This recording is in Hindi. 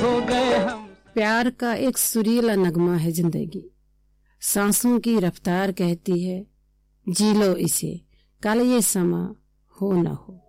हो गए हम। प्यार का एक सुरीला नगमा है जिंदगी, सांसों की रफ्तार कहती है जी लो इसे, कल ये समा हो न हो।